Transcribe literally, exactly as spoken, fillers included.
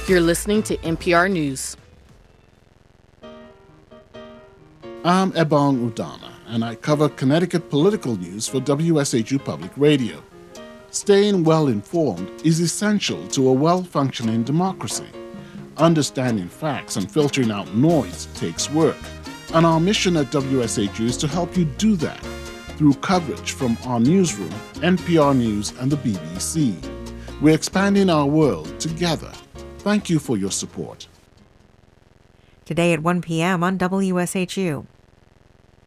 You're listening to N P R News. I'm Ebong Udana, and I cover Connecticut political news for W S H U Public Radio. Staying well-informed is essential to a well-functioning democracy. Understanding facts and filtering out noise takes work, and our mission at W S H U is to help you do that through coverage from our newsroom, N P R News, and the B B C. We're expanding our world together. Thank you for your support. Today at one p.m. on W S H U.